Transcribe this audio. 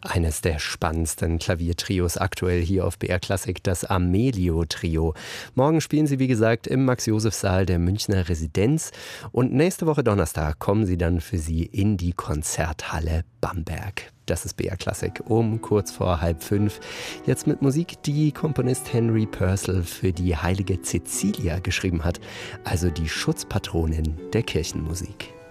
Eines der spannendsten Klaviertrios aktuell hier auf BR Klassik, das Amelio-Trio. Morgen spielen sie, wie gesagt, im Max-Josef-Saal der Münchner Residenz. Und nächste Woche Donnerstag kommen sie dann für Sie in die Konzerthalle Bamberg. Das ist BR Klassik um kurz vor 4:30. Jetzt mit Musik, die Komponist Henry Purcell für die heilige Cecilia geschrieben hat, also die Schutzpatronin der Kirchenmusik.